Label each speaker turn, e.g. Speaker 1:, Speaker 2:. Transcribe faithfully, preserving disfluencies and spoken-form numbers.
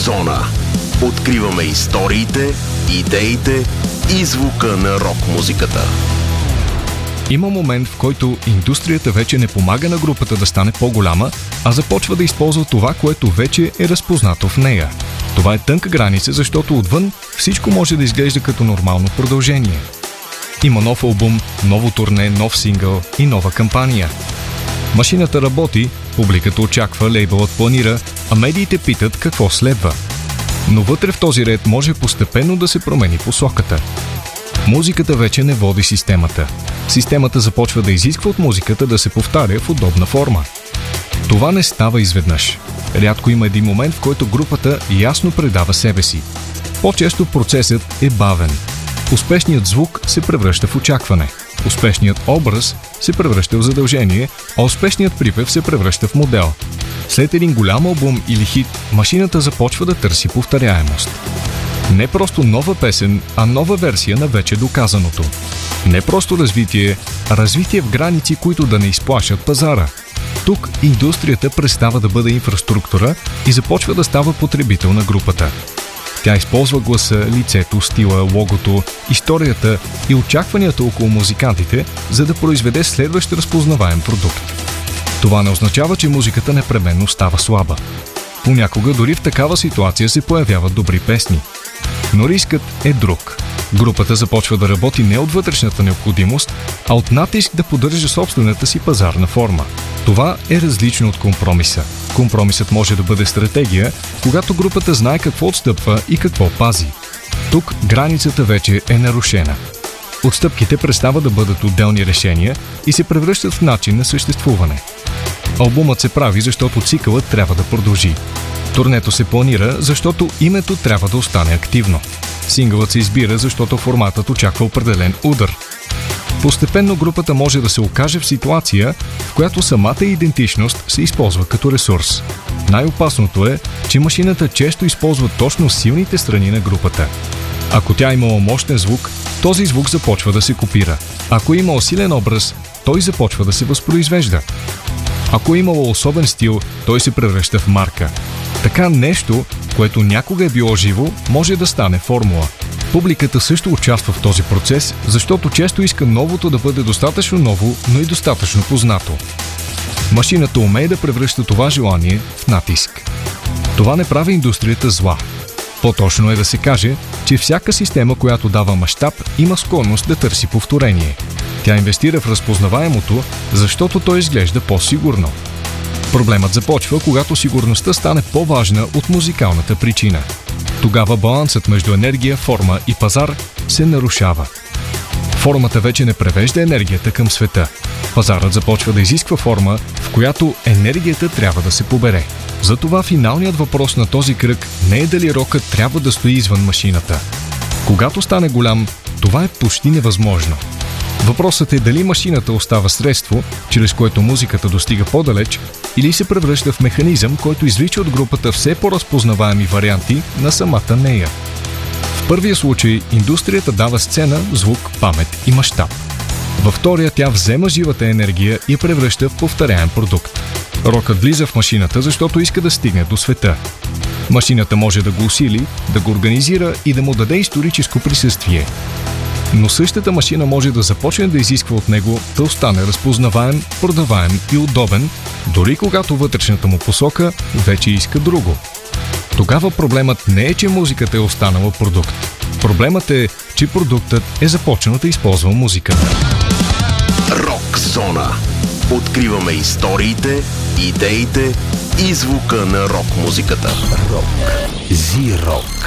Speaker 1: Зона. Откриваме историите, идеите и звука на рок-музиката.
Speaker 2: Има момент, в който индустрията вече не помага на групата да стане по-голяма, а започва да използва това, което вече е разпознато в нея. Това е тънка граница, защото отвън всичко може да изглежда като нормално продължение. Има нов албум, ново турне, нов сингъл и нова кампания. Машината работи, публиката очаква, лейбълът планира, а медиите питат какво следва. Но вътре в този ред може постепенно да се промени посоката. Музиката вече не води системата. Системата започва да изисква от музиката да се повтаря в удобна форма. Това не става изведнъж. Рядко има един момент, в който групата ясно предава себе си. По-често процесът е бавен. Успешният звук се превръща в очакване. Успешният образ се превръща в задължение, а успешният припев се превръща в модел. След един голям албум или хит, машината започва да търси повторяемост. Не просто нова песен, а нова версия на вече доказаното. Не просто развитие, а развитие в граници, които да не изплашат пазара. Тук индустрията престава да бъде инфраструктура и започва да става потребител на групата. Тя използва гласа, лицето, стила, логото, историята и очакванията около музикантите, за да произведе следващ разпознаваем продукт. Това не означава, че музиката непременно става слаба. Понякога дори в такава ситуация се появяват добри песни. Но рискът е друг. Групата започва да работи не от вътрешната необходимост, а от натиск да поддържа собствената си пазарна форма. Това е различно от компромиса. Компромисът може да бъде стратегия, когато групата знае какво отстъпва и какво пази. Тук границата вече е нарушена. Отстъпките престават да бъдат отделни решения и се превръщат в начин на съществуване. Албумът се прави, защото цикълът трябва да продължи. Турнето се планира, защото името трябва да остане активно. Сингълът се избира, защото форматът очаква определен удар. Постепенно групата може да се окаже в ситуация, в която самата идентичност се използва като ресурс. Най-опасното е, че машината често използва точно силните страни на групата. Ако тя имала мощен звук, този звук започва да се копира. Ако е имал силен образ, той започва да се възпроизвежда. Ако е имало особен стил, той се превръща в марка. Така нещо, което някога е било живо, може да стане формула. Публиката също участва в този процес, защото често иска новото да бъде достатъчно ново, но и достатъчно познато. Машината умее да превръща това желание в натиск. Това не прави индустрията зла. По-точно е да се каже, че всяка система, която дава мащаб, има склонност да търси повторение. Тя инвестира в разпознаваемото, защото то изглежда по-сигурно. Проблемът започва, когато сигурността стане по-важна от музикалната причина. Тогава балансът между енергия, форма и пазар се нарушава. Формата вече не превежда енергията към света. Пазарът започва да изисква форма, в която енергията трябва да се побере. Затова финалният въпрос на този кръг не е дали рокът трябва да стои извън машината. Когато стане голям, това е почти невъзможно. Въпросът е дали машината остава средство, чрез което музиката достига по-далеч, или се превръща в механизъм, който извлича от групата все по-разпознаваеми варианти на самата нея. В първия случай индустрията дава сцена, звук, памет и мащаб. Във втория тя взема живата енергия и я превръща в повторяем продукт. Рокът влиза в машината, защото иска да стигне до света. Машината може да го усили, да го организира и да му даде историческо присъствие. Но същата машина може да започне да изисква от него да остане разпознаваем, продаваем и удобен, дори когато вътрешната му посока вече иска друго. Тогава проблемът не е, че музиката е останала продукт. Проблемът е, че продуктът е започнал да използва музиката.
Speaker 1: Рок Зона. Откриваме историите, идеите и звука на рок-музиката. Рок. Зи-рок.